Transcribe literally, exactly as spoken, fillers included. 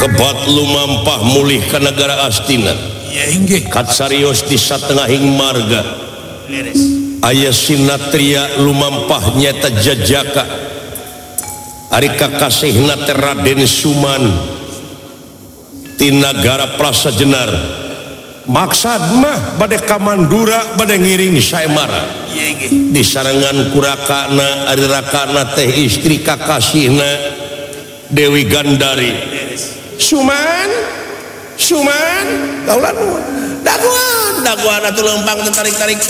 kebat lumampah mulih ke negara Astina katsarios di satengahing marga aya sinatria lumampah nyata jajaka ari kakasihna teh Raden Suman ti nagara Prasajenar maksad mah bade ka Mandura bade ngiring saemara di sarangan kurakana ari rakana teh istri kakasihna Dewi Gandari. Suman Suman kaulan daguan daguan atuh lempang tarik-tarik